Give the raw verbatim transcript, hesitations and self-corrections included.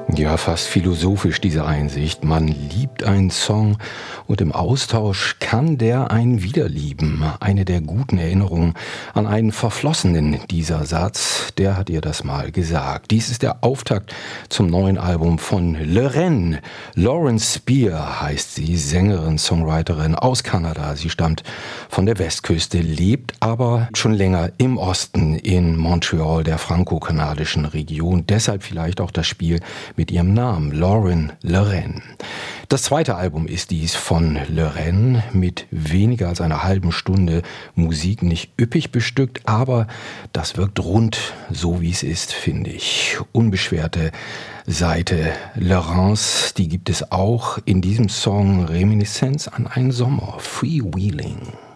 Ja, fast philosophisch diese Einsicht. Man liebt einen Song und im Austausch kann der einen wiederlieben. Eine der guten Erinnerungen an einen Verflossenen, dieser Satz, der hat ihr das mal gesagt. Dies ist der Auftakt zum neuen Album von Loreen. Lauren Spear heißt sie, Sängerin, Songwriterin aus Kanada. Sie stammt von der Westküste, lebt aber schon länger im Osten in Montreal, der franco-kanadischen Region. Deshalb vielleicht auch das Spiel mit ihrem Namen, Lauren Loreen. Das zweite Album ist dies von Loreen, mit weniger als einer halben Stunde Musik, nicht üppig bestückt, aber das wirkt rund, so wie es ist, finde ich. Unbeschwerte Seite Laurence, die gibt es auch in diesem Song, Reminiszenz an einen Sommer, Freewheeling.